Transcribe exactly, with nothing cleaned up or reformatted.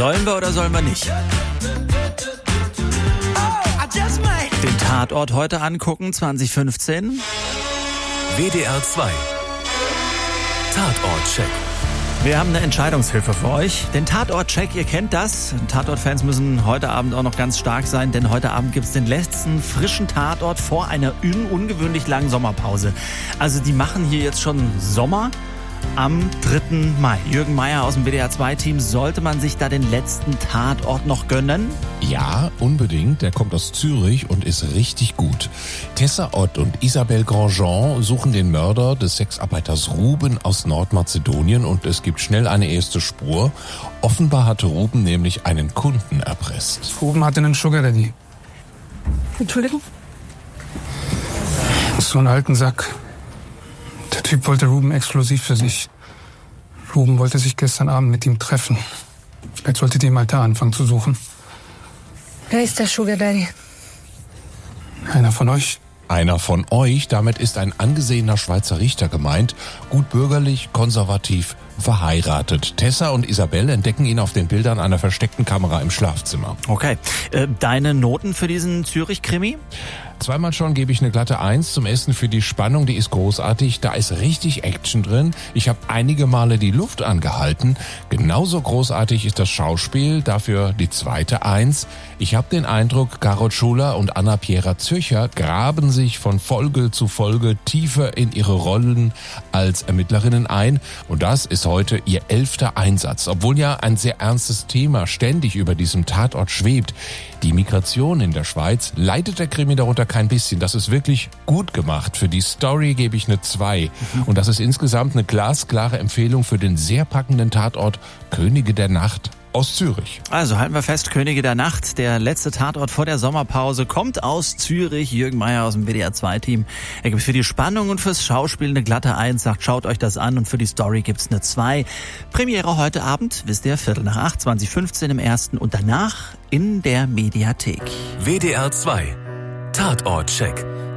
Sollen wir oder sollen wir nicht? Den Tatort heute angucken, zwanzig fünfzehn. W D R zwei Tatort-Check. Wir haben eine Entscheidungshilfe für euch. Den Tatort-Check, ihr kennt das. Tatort-Fans müssen heute Abend auch noch ganz stark sein, denn heute Abend gibt's den letzten frischen Tatort vor einer un- ungewöhnlich langen Sommerpause. Also die machen hier jetzt schon Sommer am dritten Mai. Jürgen Meier aus dem W D R zwei Team, sollte man sich da den letzten Tatort noch gönnen? Ja, unbedingt. Der kommt aus Zürich und ist richtig gut. Tessa Ott und Isabelle Grandjean suchen den Mörder des Sexarbeiters Ruben aus Nordmazedonien und es gibt schnell eine erste Spur. Offenbar hatte Ruben nämlich einen Kunden erpresst. Ruben hatte einen Sugar Daddy. Entschuldigung? So einen alten Sack. Der Typ wollte Ruben exklusiv für sich. Ruben wollte sich gestern Abend mit ihm treffen. Vielleicht solltet ihr im Altar anfangen zu suchen. Wer ist der Sugar Daddy? Einer von euch? Einer von euch, damit ist ein angesehener Schweizer Richter gemeint, gut bürgerlich, konservativ, verheiratet. Tessa und Isabelle entdecken ihn auf den Bildern einer versteckten Kamera im Schlafzimmer. Okay, äh, deine Noten für diesen Zürich-Krimi? Zweimal schon gebe ich eine glatte Eins. Zum Essen für die Spannung, die ist großartig. Da ist richtig Action drin. Ich habe einige Male die Luft angehalten. Genauso großartig ist das Schauspiel, dafür die zweite Eins. Ich habe den Eindruck, Garot Schuler und Anna-Piera Zürcher graben sich von Folge zu Folge tiefer in ihre Rollen als Ermittlerinnen ein. Und das ist heute ihr elfter Einsatz. Obwohl ja ein sehr ernstes Thema ständig über diesem Tatort schwebt. Die Migration in der Schweiz, leidet der Krimi darunter kein bisschen. Das ist wirklich gut gemacht. Für die Story gebe ich eine zwei. Und das ist insgesamt eine glasklare Empfehlung für den sehr packenden Tatort Könige der Nacht aus Zürich. Also halten wir fest, Könige der Nacht, der letzte Tatort vor der Sommerpause, kommt aus Zürich. Jürgen Meier aus dem W D R zwei Team. Er gibt für die Spannung und fürs Schauspiel eine glatte Eins, sagt, schaut euch das an, und für die Story gibt's eine zwei. Premiere heute Abend, wisst ihr, Viertel nach acht, zwanzig fünfzehn im ersten und danach in der Mediathek. W D R zwei Tatort-Check.